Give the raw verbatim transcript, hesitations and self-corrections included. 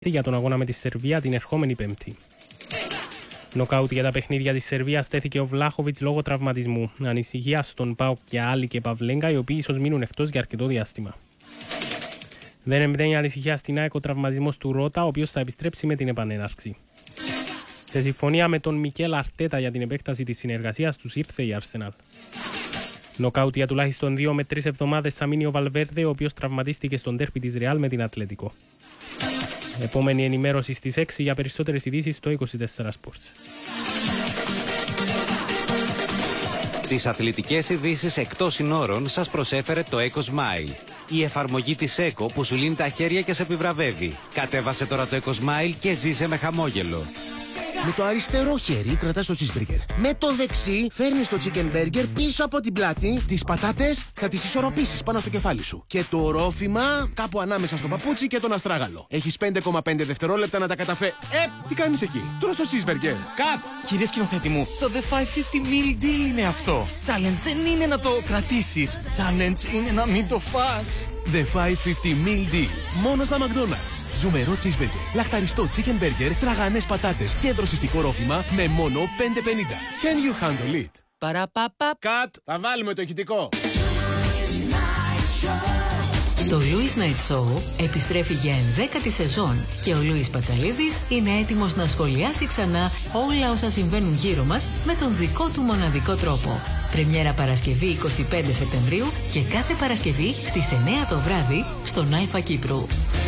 για τον αγώνα με τη Σερβία την ερχόμενη Πέμπτη. Νοκάουτ για τα παιχνίδια της Σερβίας στέθηκε ο Βλάχοβιτς λόγω τραυματισμού. Ανησυχία στον ΠΑΟΚ και Άλλη και Παυλέγκα, οι οποίοι ίσως μείνουν εκτός για αρκετό διάστημα. Δεν εμπνέει ανησυχία στην ΑΕΚ ο τραυματισμός του Ρώτα, ο οποίος θα επιστρέψει με την επανέναρξη. Σε συμφωνία με τον Μικέλ Αρτέτα για την επέκταση της συνεργασίας τους ήρθε η Arsenal. Νοκάουτ για τουλάχιστον δύο με τρεις εβδομάδες θα μείνει ο Βαλβέρδε, ο οποίος τραυματίστηκε στον ντέρμπι της Ρεάλ με την Ατλέτικο. Επόμενη ενημέρωση στις έξι για περισσότερες ειδήσεις στο είκοσι τέσσερα Sports. Τις αθλητικές ειδήσεις εκτός συνόρων σας προσέφερε το EcoSmile. Η εφαρμογή της Eco που σου λύνει τα χέρια και σε επιβραβεύει. Κατέβασε τώρα το EcoSmile και ζήσε με χαμόγελο. Με το αριστερό χέρι κρατάς το cheeseburger. Με το δεξί φέρνεις το chicken burger πίσω από την πλάτη. Τις πατάτες θα τις ισορροπήσεις πάνω στο κεφάλι σου. Και το ρόφημα κάπου ανάμεσα στο παπούτσι και τον αστράγαλο. Έχεις πέντε κόμμα πέντε δευτερόλεπτα να τα καταφέ... Ε, τι κάνεις εκεί? Τρως το cheeseburger. Κατ! Κύριε σκηνοθέτη μου, το The πεντακόσια πενήντα meal deal είναι αυτό. Challenge δεν είναι να το κρατήσεις. Challenge είναι να μην το φας. The πεντακόσια πενήντα meal deal. Μόνο στα McDonald's. Ζουμερό cheeseburger, λαχταριστό chicken burger, τραγανές πατάτες και δροσιστικό ρόφημα με μόνο πέντε πενήντα. Can you handle it? Παραπαπα. Κατ! Θα βάλουμε το ηχητικό. Το Louis Night Show επιστρέφει για ενδέκατη σεζόν και ο Λούις Πατσαλίδης είναι έτοιμος να σχολιάσει ξανά όλα όσα συμβαίνουν γύρω μας με τον δικό του μοναδικό τρόπο. Πρεμιέρα Παρασκευή εικοστή πέμπτη Σεπτεμβρίου και κάθε Παρασκευή στις εννιά το βράδυ στον Αλφα Κύπρου.